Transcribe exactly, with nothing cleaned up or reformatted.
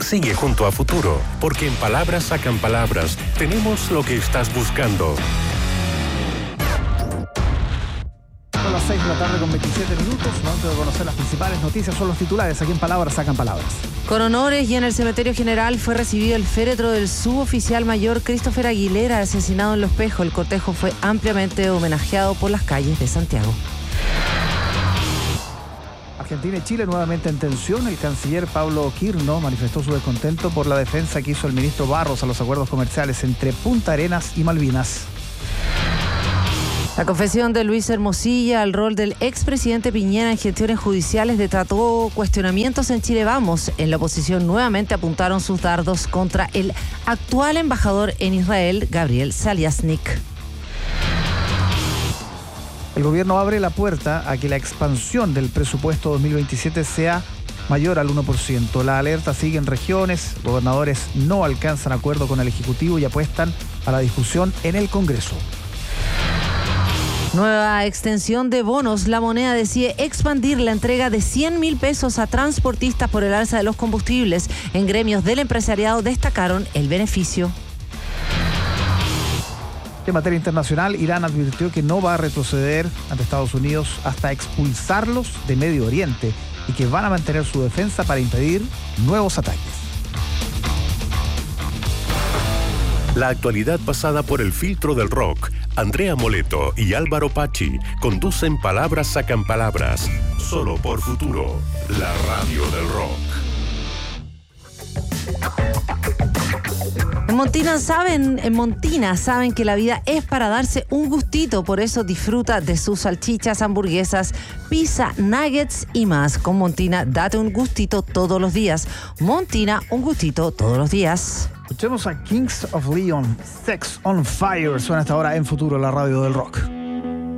Sigue junto a Futuro, porque en Palabras Sacan Palabras tenemos lo que estás buscando. Son las seis de la tarde con veintisiete minutos. Momento de conocer las principales noticias. Son los titulares aquí en Palabras Sacan Palabras. Con honores y en el cementerio general fue recibido el féretro del suboficial mayor Christopher Aguilera, asesinado en Los Pejos. El cortejo fue ampliamente homenajeado por las calles de Santiago. Argentina y Chile nuevamente en tensión. El canciller Pablo Quirno manifestó su descontento por la defensa que hizo el ministro Barros a los acuerdos comerciales entre Punta Arenas y Malvinas. La confesión de Luis Hermosilla al rol del expresidente Piñera en gestiones judiciales desató cuestionamientos en Chile Vamos. En la oposición nuevamente apuntaron sus dardos contra el actual embajador en Israel, Gabriel Saliasnik. El gobierno abre la puerta a que la expansión del presupuesto dos mil veintisiete sea mayor al uno por ciento. La alerta sigue en regiones. Gobernadores no alcanzan acuerdo con el Ejecutivo y apuestan a la discusión en el Congreso. Nueva extensión de bonos. La moneda decide expandir la entrega de cien mil pesos a transportistas por el alza de los combustibles. En gremios del empresariado destacaron el beneficio. En materia internacional, Irán advirtió que no va a retroceder ante Estados Unidos hasta expulsarlos de Medio Oriente y que van a mantener su defensa para impedir nuevos ataques. La actualidad pasada por el filtro del rock. Andrea Moleto y Álvaro Pachi conducen Palabras Sacan Palabras. Solo por Futuro, la radio del rock. En Montina saben, en Montina saben que la vida es para darse un gustito, por eso disfruta de sus salchichas, hamburguesas, pizza, nuggets y más. Con Montina, date un gustito todos los días. Montina, un gustito todos los días. Escuchemos a Kings of Leon, Sex on Fire. Suena hasta ahora en Futuro, la radio del rock.